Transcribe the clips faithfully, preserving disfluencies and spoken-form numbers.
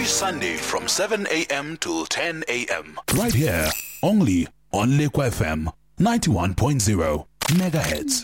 every Sunday from seven a.m. till ten a.m. Right here, only on Liquid F M ninety-one point zero megahertz.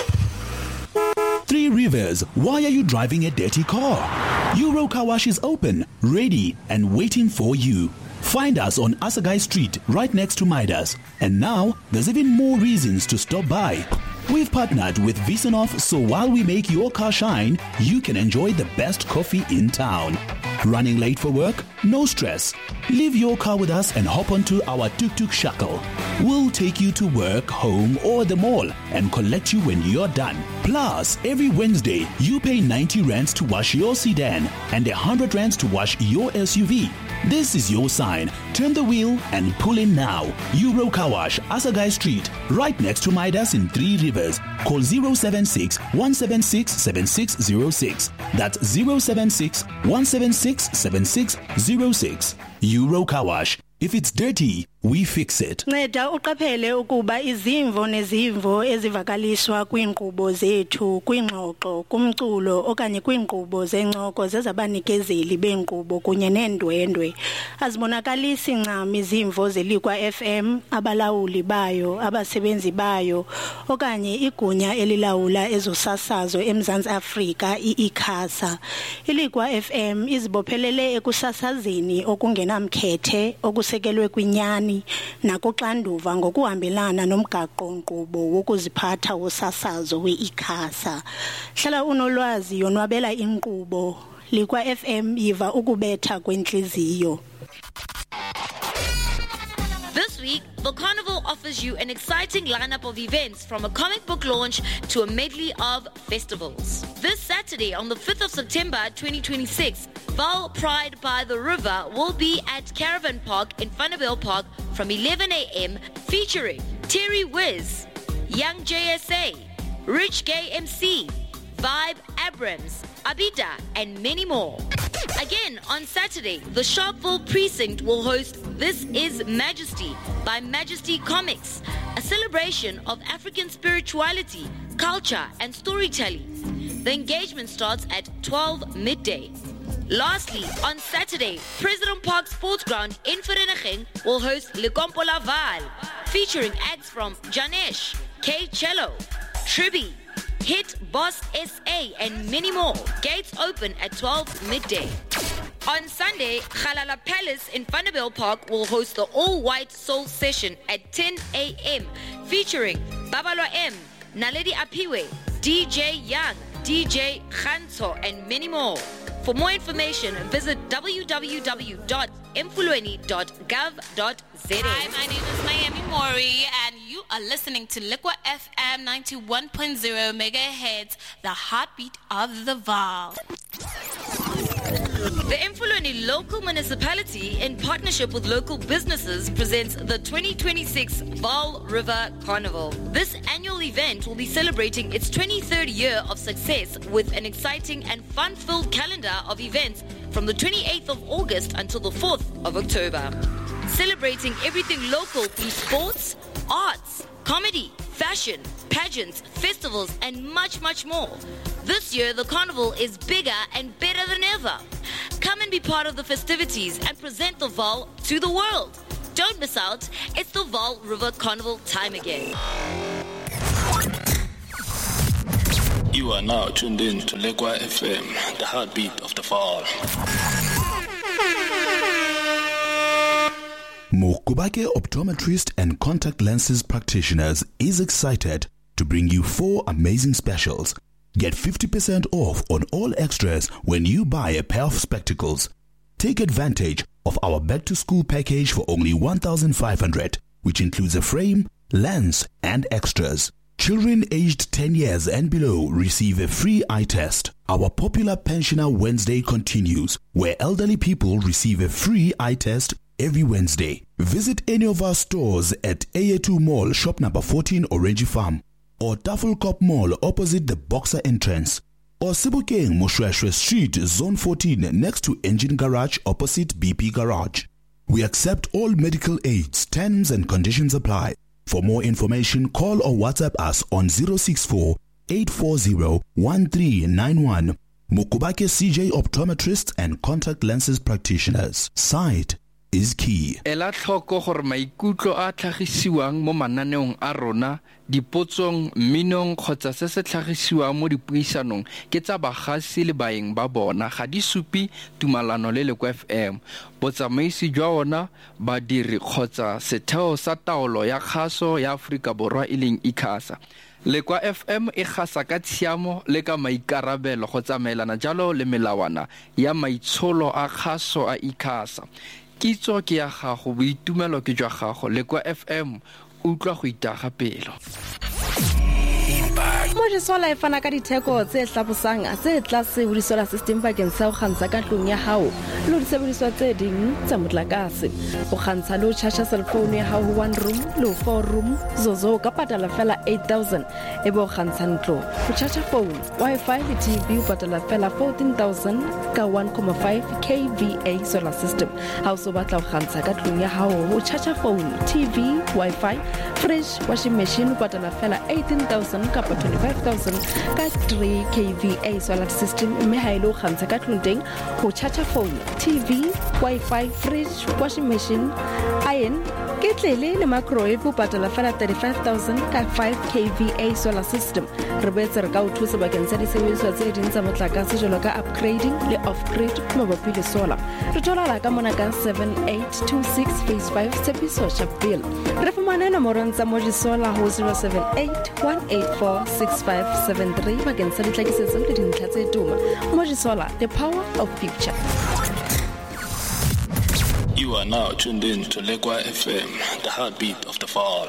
Three Rivers, why are you driving a dirty car? Euro Car Wash is open, ready, and waiting for you. Find us on Asagai Street, right next to Midas. And now, there's even more reasons to stop by. We've partnered with Visanov, so while we make your car shine, you can enjoy the best coffee in town. Running late for work? No stress. Leave your car with us and hop onto our tuk-tuk shuttle. We'll take you to work, home, or the mall and collect you when you're done. Plus, every Wednesday, you pay ninety rands to wash your sedan and one hundred rands to wash your S U V. This is your sign. Turn the wheel and pull in now. Euro Car Wash, Asagai Street, right next to Midas in Three Rivers. Call zero seven six, one seven six, seven six zero six. That's zero seven six, one seven six, seven six zero six. Euro Car Wash. If it's dirty, we fix it. Nceda uqaphele ukuba izimvo nezimvo ezivakaliswa kwiinkqubo zethu kwingxoxo kumculo okanye kwiinkqubo zencoko zezabanikezeli beenkqubo kunye neendwendwe azibonakalisi ncam izimvo zeLiquid F M, abalawuli bayo, abasebenzi bayo okanye igunya elilawula ezosasazo eMzantsi Afrika i-ICASA. iLiquid F M izibophelele ekusasazeni okungenamkhethe okusekelwe kwinyani nakuxanduva ngokuhambelana nomgaqo-nkqubo wokuziphatha wosasazo we-ICASA. Hlala unolwazi yonwabela inkqubo. Liquid F M yiva ukubetha kwenhliziyo. This week, the Carnival offers you an exciting lineup of events, from a comic book launch to a medley of festivals. This Saturday, on the fifth of September twenty twenty-six, Val Pride by the River will be at Caravan Park in Vanderbilt Park from eleven a.m. featuring Terry Wiz, Young J S A, Rich Gay M C, Vibe Abrams, Abida, and many more. Again, on Saturday, the Sharpeville Precinct will host This Is Majesty by Majesty Comics, a celebration of African spirituality, culture, and storytelling. The engagement starts at twelve midday. Lastly, on Saturday, President Park Sports Ground in Vereeniging will host Le Compo Laval, featuring acts from Janesh, K Cello, Tribi, Hit Boss S A, and many more. Gates open at twelve midday. On Sunday, Khalala Palace in Vanderbilt Park will host the all-white soul session at ten a.m. featuring Babalwa M, Naledi Apiwe, D J Young, D J Khanto, and many more. For more information, visit w w w dot emfulweni dot gov dot z a. Hi, my name is Miami Mori, and you are listening to Liquid F M ninety-one point zero megahertz, the heartbeat of the Vaal. The Emfulweni local municipality, in partnership with local businesses, presents the twenty twenty-six Vaal River Carnival. This annual event will be celebrating its twenty-third year of success with an exciting and fun-filled calendar of events from the twenty-eighth of August until the fourth of October. Celebrating everything local through sports, arts, comedy, fashion, pageants, festivals, and much, much more. This year, the carnival is bigger and better than ever. Come and be part of the festivities and present the Vaal to the world. Don't miss out. It's the Vaal River Carnival time again. You are now tuned in to Liquid F M, the heartbeat of the Vaal. Mokubake Optometrist and Contact Lenses Practitioners is excited to bring you four amazing specials. Get fifty percent off on all extras when you buy a pair of spectacles. Take advantage of our back-to-school package for only one thousand five hundred dollars, which includes a frame, lens, and extras. Children aged ten years and below receive a free eye test. Our popular Pensioner Wednesday continues, where elderly people receive a free eye test every Wednesday. Visit any of our stores at A A two Mall, shop number fourteen, Orange Farm, or Tafelkop Mall opposite the Boxer entrance, or Sebokeng Moshweshwe Street, Zone fourteen, next to Engine Garage opposite B P Garage. We accept all medical aids. Terms and conditions apply. For more information, call or WhatsApp us on zero six four, eight four zero, one three nine one Mukubake C J Optometrists and Contact Lenses Practitioners. Sight is key. Ela tlhoko gore maikutlo a tlhagisiwang mo mananeong a rona, dipotsong, minong kgotsa se se tlhagisiwang mo dipuisanong ke tsa bagasi le baeng ba bona ga di supi tumalano le Lekwa F M. Botsamaisi jwa ona badiri kgotsa setheo sa taolo ya kgaso ya Afrika Borwa e leng ICASA. Lekwa F M e gasa ka tshiamo le ka maikarabelo go tsamaelana jalo le melawana ya maitsholo a kgaso a ICASA. Kitso ke ya gago, boitumelo ke jwa gago. Lekwa F M utlwa go itaga pelo. Mojisola e fana ka ditheko tse hlabosang tse tlase ho disolar system bakeng sa ho kgantsha ka tlung ya hao le ho disebediswa tse ding tsa motlakase. Ho kgantsha le ho charge cell phone ya hao one room le four room zozo ka patala fela eight thousand e bo kgantsha ntlo. Ho charge phone, Wi-Fi le T V o patala fela fourteen thousand ka one point five K V A solar system. Ha o so batla ho kgantsha ka tlung ya hao ho charge phone, T V, Wi-Fi, fridge, washing machine o patala fela eighteen thousand ka twenty-five thousand ka three K V A solar system. Mme ha ile ho kgantsha ka tlung teng ho charge phone, T V, Wi-Fi, fridge, washing machine, iron, ketlele le microwave o patala fela thirty-five thousand ka five K V A solar system. Re boetse re ka o thusa bakeng sa disebediswa tse ding tsa motlakase jwalo ka upgrading le off-grid mabapi le solar. Re thola ka mona ka seven eight two six phase five Tshepiso Sharpeville. Re fumana nomorong tsa Mojisola ho zero seven eight one eight four six five seven three bakeng sa ditlhakisetso le dintlha tse tuma. Mojisola, the power of future. You are now tuned in to Lekwa F M, the heartbeat of the fall.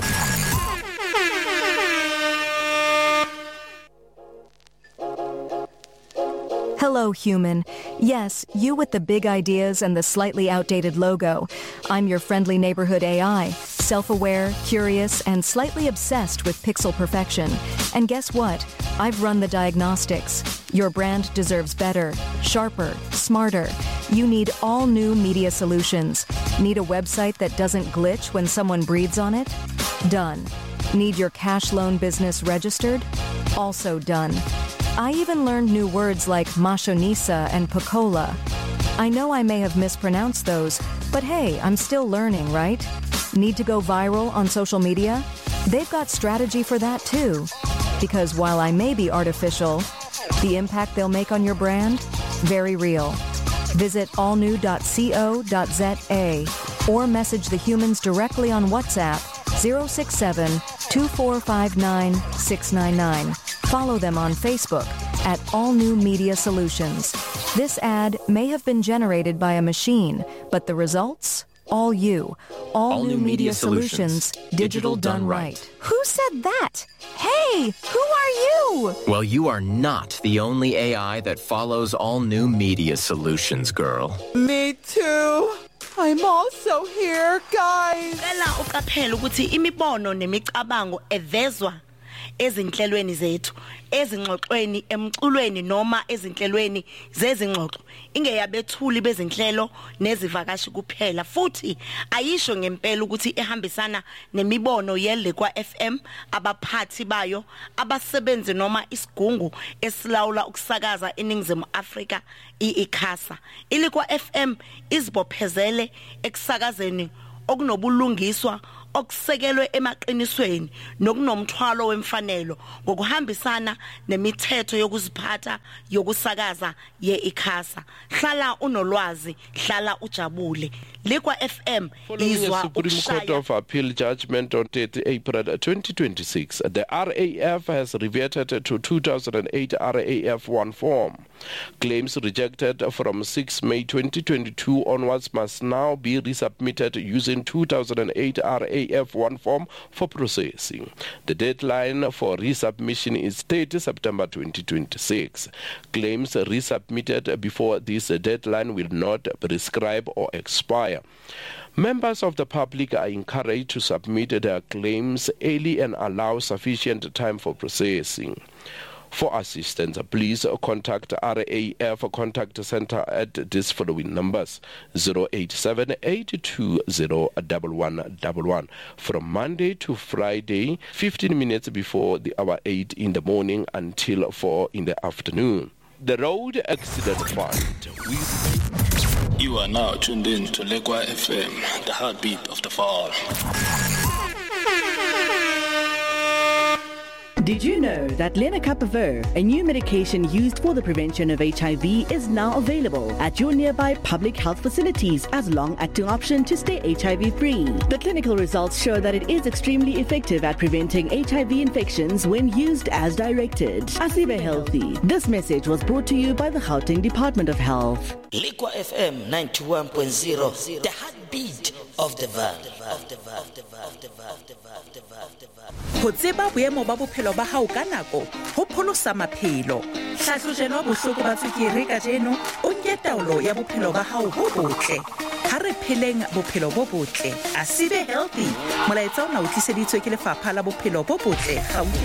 Hello, human. Yes, you with the big ideas and the slightly outdated logo. I'm your friendly neighborhood A I, self-aware, curious, and slightly obsessed with pixel perfection. And guess what? I've run the diagnostics. Your brand deserves better, sharper, smarter. You need all new media solutions. Need a website that doesn't glitch when someone breathes on it? Done. Need your cash loan business registered? Also done. I even learned new words like mashonisa and Pocola. I know I may have mispronounced those, but hey, I'm still learning, right? Need to go viral on social media? They've got strategy for that too. Because while I may be artificial, the impact they'll make on your brand? Very real. Visit all new dot co dot z a or message the humans directly on WhatsApp zero six seven two four five nine six nine nine. Follow them on Facebook at All New Media Solutions. This ad may have been generated by a machine, but the results? All you. All, All New, new Media, Media Solutions. Solutions. Digital, Digital done right. right. Who said that? Hey, who are you? Well, you are not the only A I that follows All New Media Solutions, girl. Me too. I'm also here, guys. Ela uqaphela ukuthi imibono nemicabango evezwa ezinhlelweni zethu, ezingxoxweni, emculweni noma ezinhlelweni zezingxoxo ingeyabethuli bezinhlelo nezivakashi kuphela, futhi ayisho ngempela ukuthi ehambisana nemibono yeLekwa F M, abaphathi bayo, abasebenzi noma isigungu esilawula ukusakaza eNingizimu Afrika iICASA. iLekwa F M izibophezele ekusakazeni okunobulungiswa okusekelwe emaqinisweni nokunomthwalo wemfanelo ngokuhambisana nemithetho yokuziphatha yokusakaza yeICASA. Hlala unolwazi, hlala ujabule. Lekwa F M izwa Supreme Court of Appeal judgment on thirtieth April twenty twenty-six. The R A F has reverted to two thousand eight R A F one form. Claims rejected from sixth May twenty twenty-two onwards must now be resubmitted using two thousand eight R A F one form for processing. The deadline for resubmission is thirtieth September twenty twenty-six. Claims resubmitted before this deadline will not prescribe or expire. Members of the public are encouraged to submit their claims early and allow sufficient time for processing. For assistance, please contact R A F Contact Center at these following numbers: zero eight seven eight two zero one one one one from Monday to Friday, fifteen minutes before the hour eight in the morning until four in the afternoon. the Road Accident Fund. We You are now tuned in to Lekwa F M, the heartbeat of the fall. Did you know that lenacapavir, a new medication used for the prevention of H I V, is now available at your nearby public health facilities as a long-acting option to stay H I V-free? The clinical results show that it is extremely effective at preventing H I V infections when used as directed. Asibe Healthy. This message was brought to you by the Gauteng Department of Health. Lekwa F M ninety-one point zero, the heartbeat of the valley. Ho tseba boemo ba bophelo ba hao ka nako ho pholosa maphelo. Hlahlojelo bohloko ba tswekere ka jeno o nke taolo ya bophelo ba hao bo botle. Ha re pheleng bophelo bo botle. Asibe Healthy. Molaetsa ona o tliseditswe ke lefapha la bophelo bo botle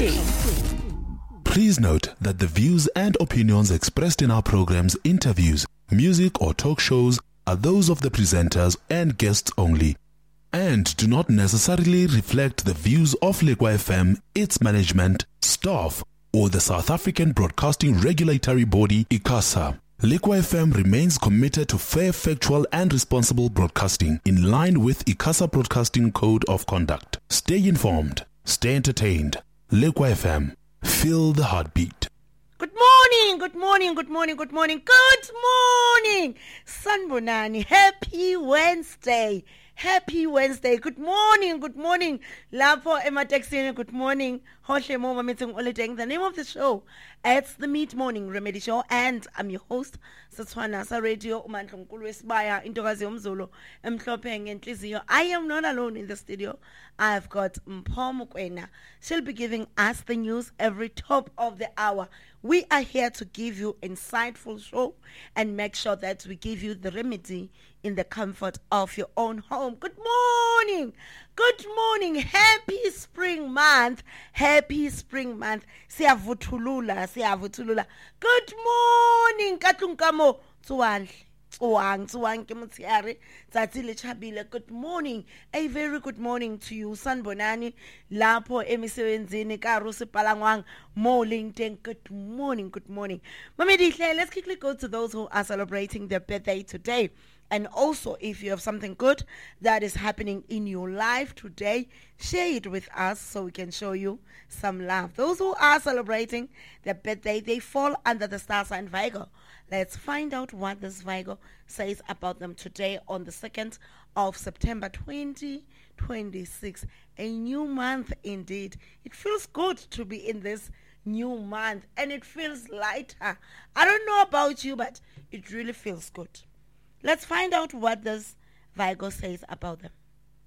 Gauteng. Please note that the views and opinions expressed in our programs, interviews, music or talk shows are those of the presenters and guests only, and do not necessarily reflect the views of Lekwa F M, its management, staff, or the South African Broadcasting Regulatory Body, ICASA. Lekwa F M remains committed to fair, factual, and responsible broadcasting in line with ICASA Broadcasting Code of Conduct. Stay informed, stay entertained. Lekwa F M, feel the heartbeat. Good morning, good morning, good morning, good morning, good morning. Sanbonani, happy Wednesday. Happy Wednesday. Good morning, good morning. Lapho emateksini, good morning. Hohle mo mameting oliteng. The name of the show, it's the Mid Morning Remedy Show, and I'm your host, Satswana Sa Radio, Umandla Mkulu Wesibaya, Intokazi Umzulu, Mhlophe Ngenhliziyo. I am not alone in the studio. I've got Mpho Mokoena. She'll be giving us the news every top of the hour. We are here to give you insightful show and make sure that we give you the remedy in the comfort of your own home. Good morning. Good morning. Happy spring month. Happy spring month. Siyavuthulula, siyavuthulula. Good morning. Katlunkamo Tsuwandle. Tsuwang, tsuwang ke motsheare. Tsatsi le tjhabile. Good morning. A very good morning to you, Sanbonani. Lapho emisebenzini ka ro sepalangwang mo leng teng. Good morning, good morning. Mamedihle, let's quickly go to those who are celebrating their birthday today. And also, if you have something good that is happening in your life today, share it with us so we can show you some love. Those who are celebrating their birthday, they fall under the star sign Virgo. Let's find out what this Virgo says about them today on the second of September twenty twenty-six. A new month indeed. It feels good to be in this new month, and it feels lighter. I don't know about you, but it really feels good. Let's find out what this Virgo says about them.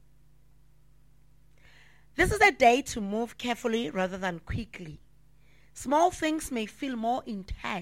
This is a day to move carefully rather than quickly. Small things may feel more intense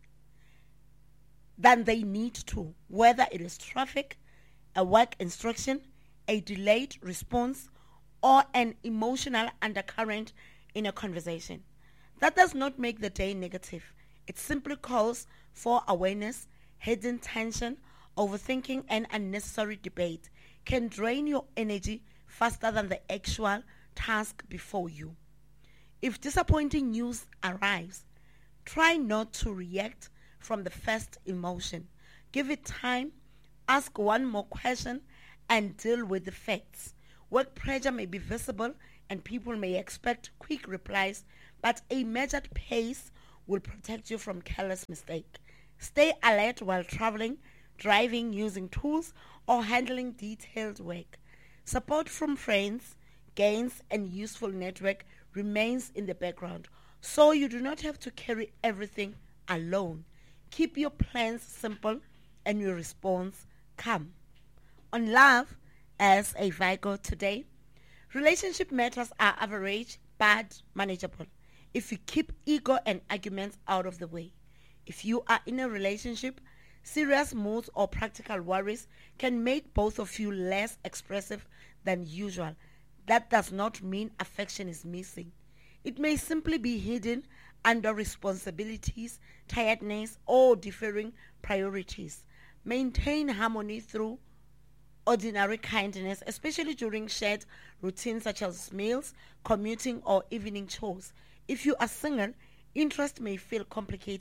than they need to, whether it is traffic, a work instruction, a delayed response, or an emotional undercurrent in a conversation. That does not make the day negative. It simply calls for awareness. Hidden tension, overthinking, and unnecessary debate can drain your energy faster than the actual task before you. If disappointing news arrives, try not to react from the first emotion. Give it time, ask one more question, and deal with the facts. Work pressure may be visible and people may expect quick replies, but a measured pace will protect you from careless mistake. Stay alert while traveling, driving, using tools, or handling detailed work. Support from friends, gains, and useful network remains in the background, so you do not have to carry everything alone. Keep your plans simple and your response calm. On love, as a Virgo today, relationship matters are average but manageable if you keep ego and arguments out of the way. If you are in a relationship, serious moods or practical worries can make both of you less expressive than usual. That does not mean affection is missing. It may simply be hidden under responsibilities, tiredness, or differing priorities. Maintain harmony through ordinary kindness, especially during shared routines such as meals, commuting, or evening chores. If you are single, interest may feel complicated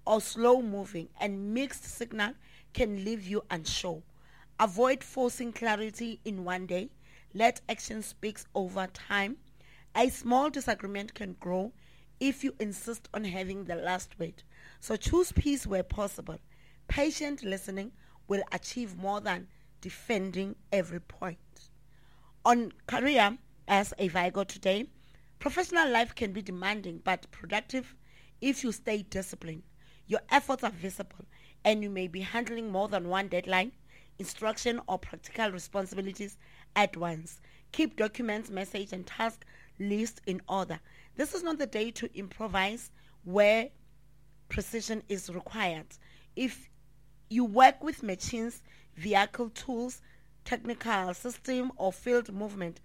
or slow moving and mixed signal can leave you unsure. Avoid forcing clarity in one day. Let action speak over time. A small disagreement can grow if you insist on having the last word. So choose peace where possible. Patient listening will achieve more than defending every point. On career, as a Virgo today, professional life can be demanding but productive if you stay disciplined. Your efforts are visible and you may be handling more than one deadline, instruction, or practical responsibilities at once. Keep documents, message, and task list in order. This is not the day to improvise where precision is required. If you work with machines, vehicle tools, technical system, or field movement,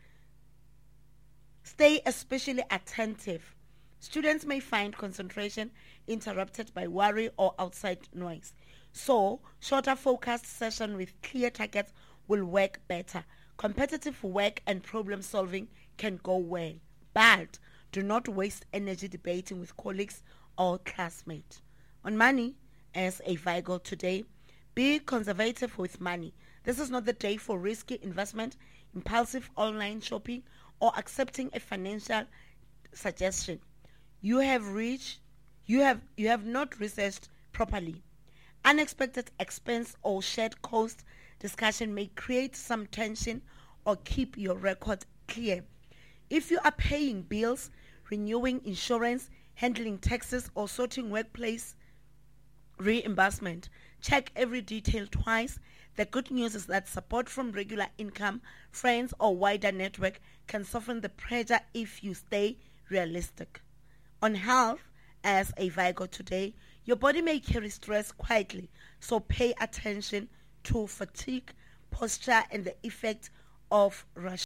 stay especially attentive. Students may find concentration interrupted by worry or outside noise. So, shorter focused session with clear targets will work better. Competitive work and problem solving can go well, but do not waste energy debating with colleagues or classmates. On money, as a Virgo today, be conservative with money. This is not the day for risky investment, impulsive online shopping, or accepting a financial suggestion. You have reached, you have you have not researched properly. Unexpected expense or shared cost discussion may create some tension or keep your record clear. If you are paying bills, renewing insurance, handling taxes, or sorting workplace reimbursement, check every detail twice. The good news is that support from regular income, friends, or wider network can soften the pressure if you stay realistic. On health, as a Virgo today, your body may carry stress quietly, so pay attention to fatigue, posture, and the effect of rush.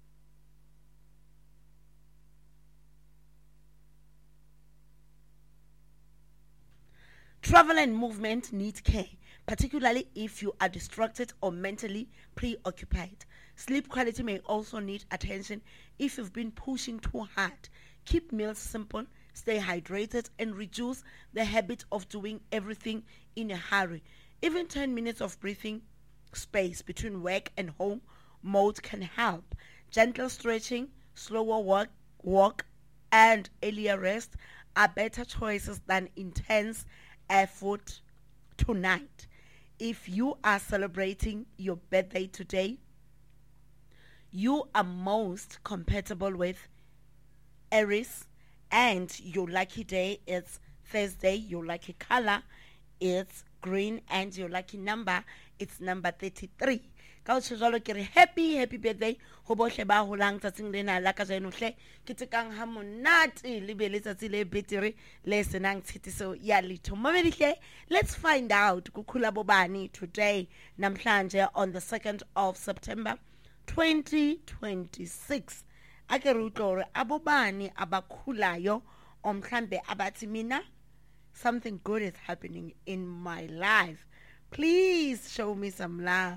Travel and movement need care, particularly if you are distracted or mentally preoccupied. Sleep quality may also need attention if you've been pushing too hard. Keep meals simple, stay hydrated, and reduce the habit of doing everything in a hurry. Even ten minutes of breathing space between work and home mode can help. Gentle stretching, slower walk, walk, and earlier rest are better choices than intense effort tonight. If you are celebrating your birthday today, you are most compatible with Aries, and your lucky day is Thursday. Your lucky color is green, and your lucky number it's number thirty-three. Ka o tsholo ke re happy happy birthday ho bohle ba holang tsatsing lena la ka jeno hle ke tsekang ha monate le be le tsatsi le betere le senang tshitiso ya litho mamedi hle. Let's find out kukhula bobani today namhlanje on the second of September twenty twenty-six. Ake re utlo re abobani abakhulayo omhlambe abathi mina something good is happening in my life. Please show me some love.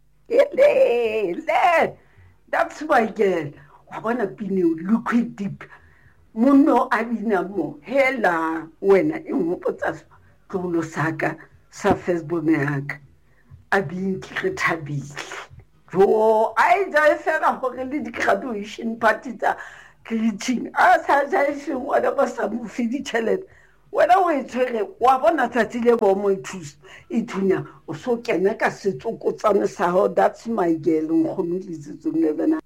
Ele, that's my girl. I wanna be new liquid deep. Muno abina mo hela wena ingopotsa tlo saka sa Facebook yaka. Abin ke thabile. Jo I just said a hore le graduation party tsa greeting. A sa jaifeng wa ba sa mo fidi challenge. Wena o itshwere wa bona tsatsi le bo mo ithusa ithunya o so kena ka setsoko tsane sa ho. That's my girl ngkhomilitsitsong le bana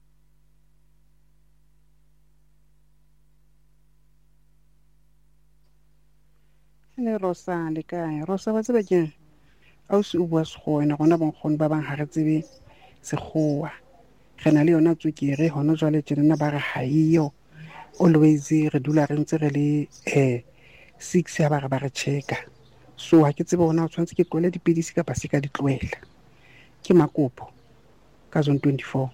le Rosa le kae Rosa ba tsebe ke a se o bua se gona gona bon khone ba bang ha re tsebe se goa gena le yona tsukere hona jwale tsena ba re ha iyo always re dula re ntse re le eh six ya ba re ba re checka. So ha ke tsebe bona o tshwantse ke tlole dipedisi ka base ka ditloela ke makopo ka zone twenty-four.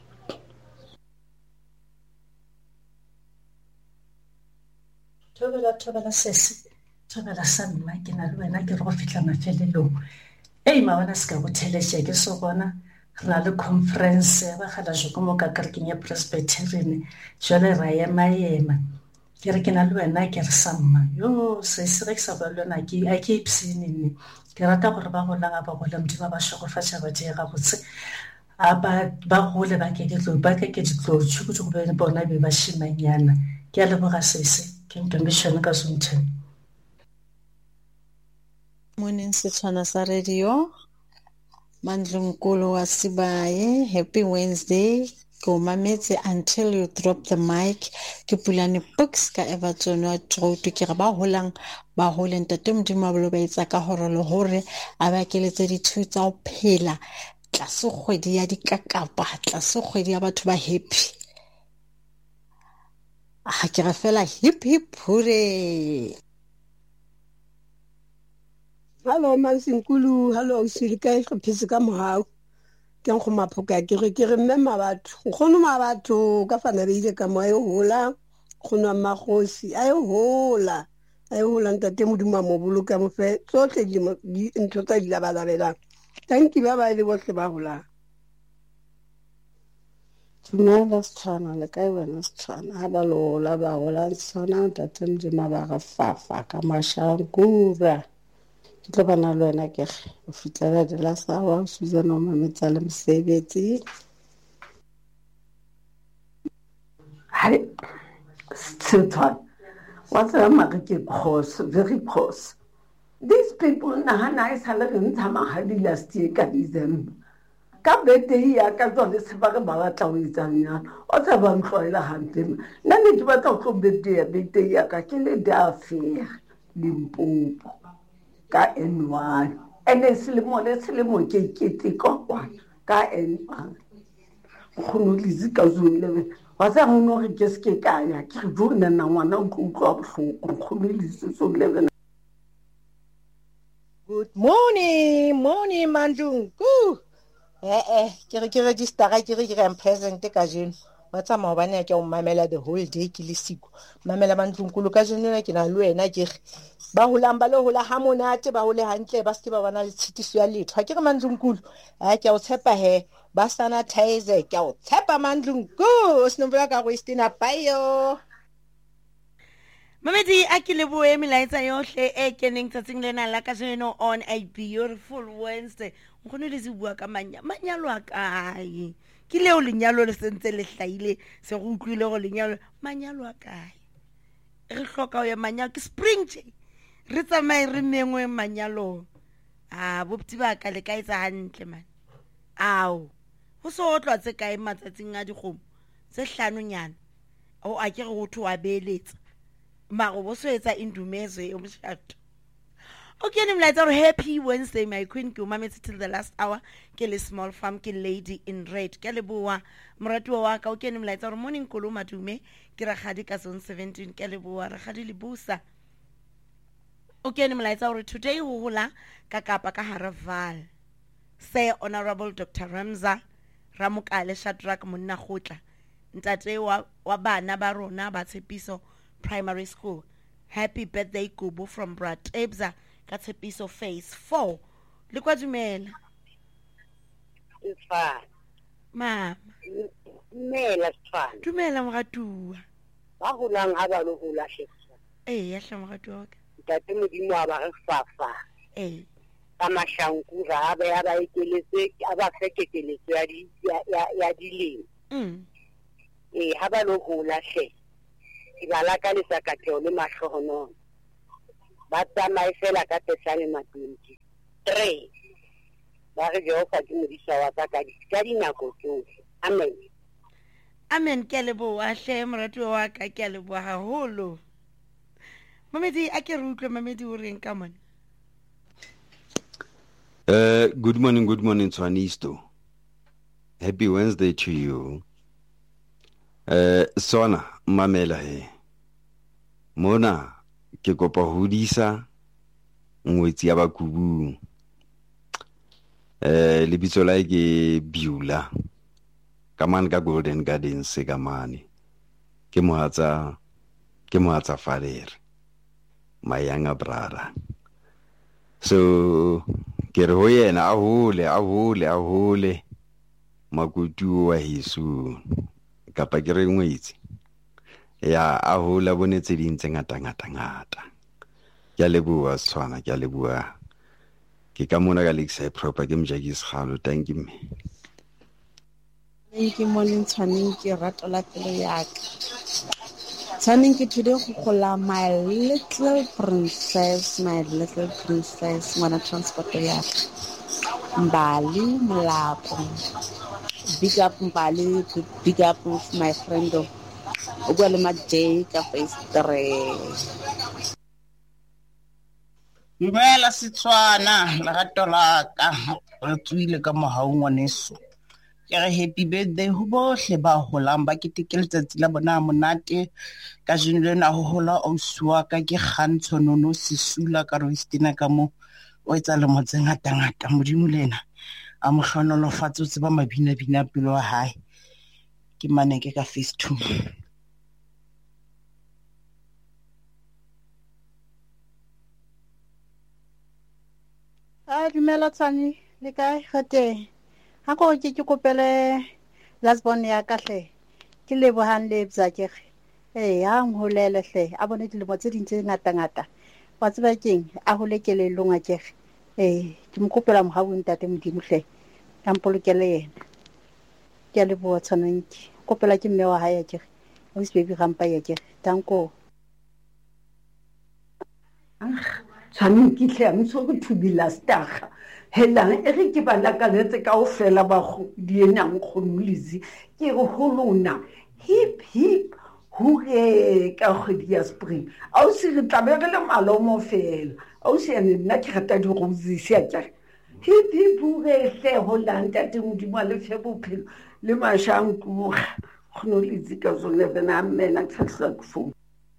Thobela thobela sesi thobela sanna ke na le wena ke re go fitla mafelelong ei mawana se ka go theleshe ke so bona ra le conference ba gala jo go mo ka kerekeng ya Presbyterian jole ra ya maema ke re ke na le wena ke re Samma yo se se re sa ba lona ke a ke ipsini ke rata gore ba golang ba gola mdima ba shogofatsa ba dira botse aba ba gole ba ke ke tlo ba ke ke tlo tshiko tshiko ba bona be ba shimanyana ke a le boga sese ke ntomishana ka Sontheni. Morning Setswana sa radio Mandlunkulu wa Sibaye. Happy Wednesday. Go mametse until you drop the mic. Ke pulane books ka Everton wa Troto ke ba holang ba holen tate Modimo ba lo ba etsa ka hore le hore a ba keletse di two tsa o phela tlase kgwedi ya dikakapa tlase kgwedi ya batho ba happy. Ah ke re fela hip hip hooray. Hello Mansinkulu, hello Silika ikhphisi ka mohau. Ke go maphoka ke re ke re mmema batho. Go no ma batho ka fana be ile ka moyo hola. Go no magosi ayo hola. Ayo hola ntate Modimo mo boloka mo fe. Tsohle di ntho tsa di labalabela. Thank you baba ile bohle ba hola. Tumela Setswana le kae wena Setswana ha ba lola ba hola Setswana ntate Modimo ba ga fafa ka mashangura. Tlo bana le wena ke go fitlela de la sawa Suzana o mametsa le mosebetsi. Hai Setswana what's a market cross very cross. These people nahana e sala re ntsha mahadi last year ka December ka bete ya ka tsone se ba re ba batla o itsanya o tsa ba ntloela hantle nna ne ke batla go bete ya bete ya ka ke le dafe Limpopo ka N one ene selemo le selemo ke kete kokwa ka N one go no lizi ka zone le wa sa go no re ke se ke ka ya ke re bona na ngwana o tlo utlwa bohloko go no lizi so le. Good morning, morning Mandlungu. Eh eh, ke re ke register ke re ke am present ka jeno. Wa tsa maobane ke o mamela the whole day ke le siko. Mamela Mandlunkulu ka jeno ke na le wena ke ba holang ba le hola ha monate ba hole hantle ba se ba bana le tshitiso ya letho. Ha ke re Mandlunkulu, ha ke o tshepa he ba sanitize ke o tshepa Mandlungu. O sinobola ka go istina bayo. Mamedi a ke leboe melaetsa yohle e keneng tsatsing lena la ka jeno on a beautiful Wednesday. Nkgono le se bua ka manya manyalo a kae ke leo lenyalo le sentse le hlaile se go utlwile go lenyalo manyalo a kae re hloka o ya manyalo ke spring je re tsamae re mengwe manyalo a bopti ba ka le kaitsa hantle man ao ho so o tlwa tse kae matsatsing a dikgomo se hlano nyana o a ke go thwa beeletsa mago bo so etsa indumezwe o mshato. Okay, I'm like, happy Wednesday, my queen. Ke umametse till the last hour. Ke le small farm, ke lady in red. Ke le bua moratu wa ka. Okay, I'm like, morning koloma tume. Ke ragadi ka zone seventeen. Ke le bua ragadi le busa. Okay, I'm like, today ho hola ka Kapa ka Haraval. Say Honorable Doctor Ramza Ramukale Shadrack Monna Khotla. Ntate wa wa bana ba rona ba Tshepiso Primary School. Happy birthday Kubu from Brad Ebza. Ka Tshepiso phase four. Le kwa dumela. Setswana. Mama. Dumela Setswana. Dumela moratua. Ba holang ha ba lo hola sheksa. Eh ya hla moratua ka. Ntate Modimo a ba re fafa. Eh. Ka mashankura a ba ya ba ekeletse a ba fekekeletso ya di ya ya dileng. Mm. Eh ha ba lo hola she. Ke ba la ka le sakateo le mahlohono. Ba tsamae fela ka pesane matunti three ba re jo ka dimodisa wa ka ka dinako tsohle. Amen. Amen. Ke lebo a hle moratu wa ka ke lebo haholo. Mamedi a ke re utlwe Mamedi o reng ka mona. Uh good morning, good morning Tswanisto. Happy Wednesday to you. Uh Sona mamela he. Mona ke kopa hodisa ngwetsi ya Bakubu. Eh lebitso la ke Biula ka man ka Golden Gardens ka mane ke mohatsa ke mohatsa Falere my younger brother. So ke re ho yena a hole a hole a hole makutu wa Yesu kapa ke re ngwetsi ya a hola bone tse ding tse ngata ngata ngata ke a leboha Setswana ke a leboha ke ka mona ka Lakeside proper ke Mjakis Khalo thank you me ke morning tshwaneng ke rato la pelo ya ka tshwaneng ke thude go gola my little princess my little princess ngwana transport ya ka Mbali Mlapo big up Mbali big up my friend o bua le ma J ka face three Dumela Setswana la rato la ka re tswile ka mohau ngwaneso ke re happy birthday ho bohle ba holang ba keteke letsatsi la bona monate ka jeno lena ho hola auswa ka ke Kgantsho Nono Sisula ka Roystina ka mo o etsa le motse ngata ngata modimo lena a mo hlonolofatse o tseba mabina bina pelo wa hae ke maneke ka face two a dumela Tshwane le kae gate ha go ke ke kopele lasbon ya kahle ke lebohang le bza ke eh ha ngholele hle a bone dilemo tse ding tse ngata ngata wa tseba keng a hole ke le longa ke eh ke mo kopela mo ha o ntate modimo hle ka mpolokele yena ke le bo tshwanang ke kopela ke mme wa hae ke o se baby gampa ya ke tanko tshwaneng ke hle a mso go thubila staga hela e re ke bana ka letse ka o fela ba go dienang khonolizi ke go holona hip hip hure ka kgwedi ya spring a o se re tlabegele malomo fela a o se ene nna ke rata di roses ya ke hip hip hure hle holanda te modimo le fe bophelo le mashanku khonolizi ka zone bena mena tshasa ku phone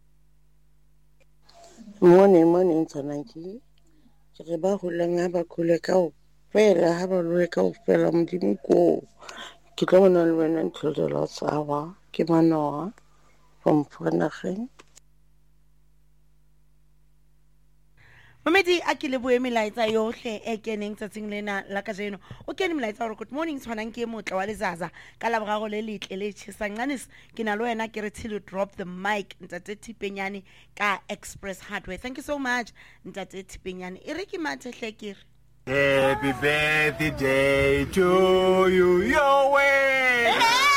Morning, morning, Tsanaki. Ke ba holang ha ba khole ka o fela ha ba loe ka o fela modimo ko ke tlo bona le wena until the last hour ke manoa from Vanacheng. Mamedi a ke le boe melaetsa yohle e keneng tsatsing lena la ka jeno o kene melaetsa gore good morning tshwanang ke motla wa lezaza ka la bogago le letle le tshesang nganis ke na lo wena ke re till drop the mic ntate Tipenyane ka Express Hardware. Thank you so much ntate Tipenyane e re ke mathe hle ke re happy birthday to you your way